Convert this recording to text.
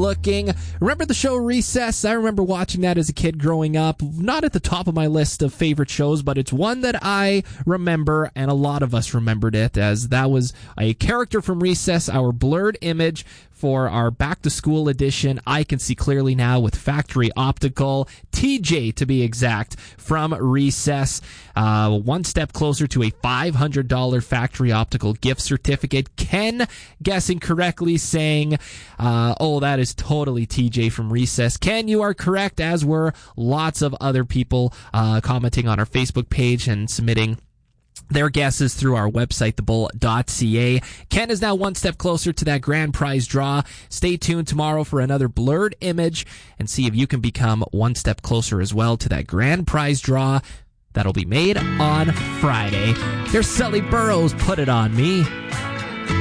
looking. Remember the show Recess? I remember watching that as a kid growing up. Not at the top of my list of favorite shows, but it's one that I remember, and a lot of us remembered it, as that was a character from Recess, our blurred image for our back-to-school edition. I Can See Clearly Now with Factory Optical. TJ, to be exact, from Recess. One step closer to a $500 Factory Optical gift certificate. Ken guessing correctly, saying, that is totally TJ from Recess. Ken, you are correct, as were lots of other people commenting on our Facebook page and submitting their guesses through our website, thebull.ca. Ken is now one step closer to that grand prize draw. Stay tuned tomorrow for another blurred image and see if you can become one step closer as well to that grand prize draw that'll be made on Friday. Here's Sully Burrows, Put It On Me.